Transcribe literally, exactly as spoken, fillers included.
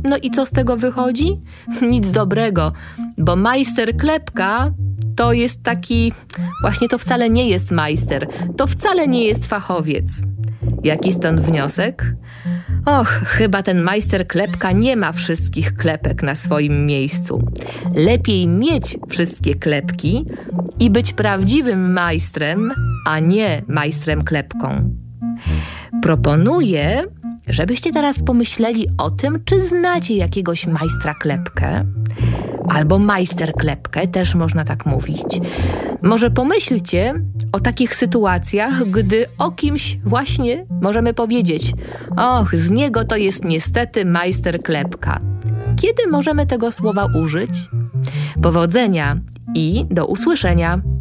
No i co z tego wychodzi? Nic dobrego, bo majster klepka to jest taki... Właśnie to wcale nie jest majster, to wcale nie jest fachowiec. Jaki stąd wniosek? Och, chyba ten majster klepka nie ma wszystkich klepek na swoim miejscu. Lepiej mieć wszystkie klepki i być prawdziwym majstrem, a nie majstrem klepką. Proponuję, żebyście teraz pomyśleli o tym, czy znacie jakiegoś majstra klepkę, albo majster klepkę, też można tak mówić. Może pomyślcie o takich sytuacjach, gdy o kimś właśnie możemy powiedzieć: och, z niego to jest niestety majster klepka. Kiedy możemy tego słowa użyć? Powodzenia i do usłyszenia!